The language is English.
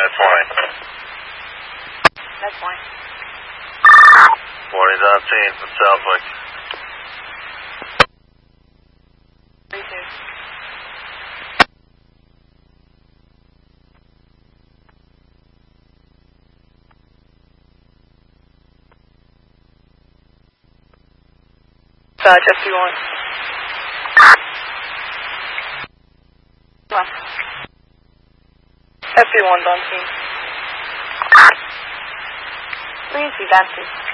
That's fine. That's fine. Morning's on scene from Southwick. 3-2. Dodge FP1. Come on. FP1's on scene. Please be empty.